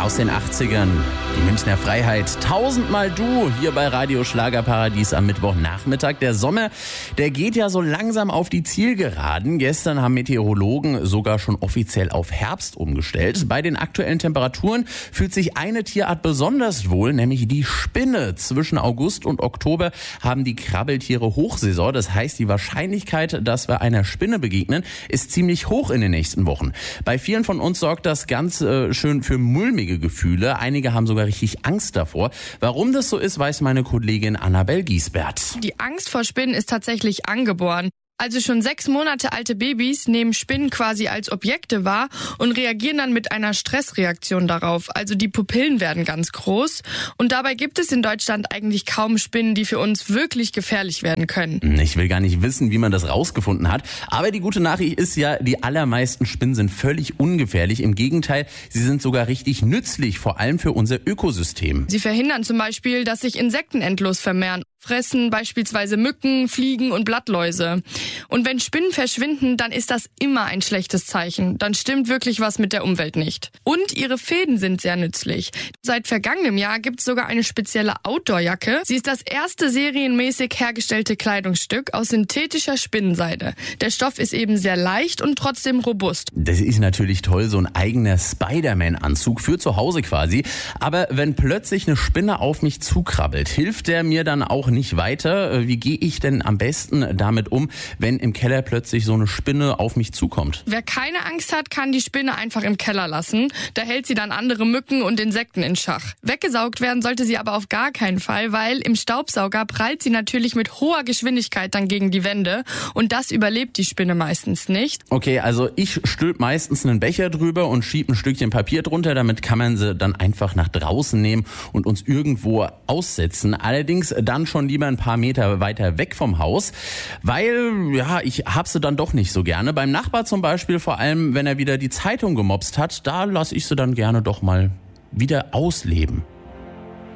aus den 80ern. Die Münchner Freiheit. Tausendmal du hier bei Radio Schlagerparadies am Mittwochnachmittag. Der Sommer, der geht ja so langsam auf die Zielgeraden. Gestern haben Meteorologen sogar schon offiziell auf Herbst umgestellt. Bei den aktuellen Temperaturen fühlt sich eine Tierart besonders wohl, nämlich die Spinne. Zwischen August und Oktober haben die Krabbeltiere Hochsaison. Das heißt, die Wahrscheinlichkeit, dass wir einer Spinne begegnen, ist ziemlich hoch in den nächsten Wochen. Bei vielen von uns sorgt das ganz schön für mulmige Gefühle. Einige haben sogar richtig Angst davor. Warum das so ist, weiß meine Kollegin Annabel Giesbert. Die Angst vor Spinnen ist tatsächlich angeboren. Also schon 6 Monate alte Babys nehmen Spinnen quasi als Objekte wahr und reagieren dann mit einer Stressreaktion darauf. Also die Pupillen werden ganz groß. Und dabei gibt es in Deutschland eigentlich kaum Spinnen, die für uns wirklich gefährlich werden können. Ich will gar nicht wissen, wie man das rausgefunden hat. Aber die gute Nachricht ist ja, die allermeisten Spinnen sind völlig ungefährlich. Im Gegenteil, sie sind sogar richtig nützlich, vor allem für unser Ökosystem. Sie verhindern zum Beispiel, dass sich Insekten endlos vermehren. Fressen beispielsweise Mücken, Fliegen und Blattläuse. Und wenn Spinnen verschwinden, dann ist das immer ein schlechtes Zeichen. Dann stimmt wirklich was mit der Umwelt nicht. Und ihre Fäden sind sehr nützlich. Seit vergangenem Jahr gibt es sogar eine spezielle Outdoor-Jacke. Sie ist das erste serienmäßig hergestellte Kleidungsstück aus synthetischer Spinnenseide. Der Stoff ist eben sehr leicht und trotzdem robust. Das ist natürlich toll, so ein eigener Spider-Man-Anzug für zu Hause quasi. Aber wenn plötzlich eine Spinne auf mich zukrabbelt, hilft der mir dann auch nicht weiter. Wie gehe ich denn am besten damit um, wenn im Keller plötzlich so eine Spinne auf mich zukommt? Wer keine Angst hat, kann die Spinne einfach im Keller lassen. Da hält sie dann andere Mücken und Insekten in Schach. Weggesaugt werden sollte sie aber auf gar keinen Fall, weil im Staubsauger prallt sie natürlich mit hoher Geschwindigkeit dann gegen die Wände und das überlebt die Spinne meistens nicht. Okay, also ich stülp meistens einen Becher drüber und schieb ein Stückchen Papier drunter, damit kann man sie dann einfach nach draußen nehmen und uns irgendwo aussetzen. Allerdings dann schon lieber ein paar Meter weiter weg vom Haus, weil, ja, ich hab sie dann doch nicht so gerne. Beim Nachbar zum Beispiel, vor allem wenn er wieder die Zeitung gemopst hat, da lasse ich sie dann gerne doch mal wieder ausleben.